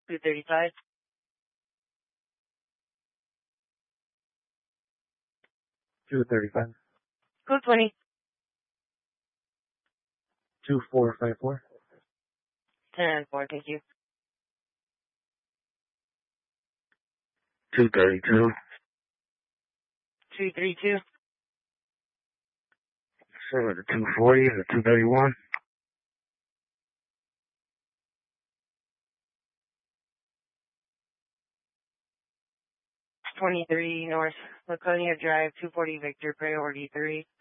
235. 235. Code 20. 2454. 10-4, thank you. 232. 232. 240 to 231. 23 North Laconia Drive, 240 Victor, priority 3.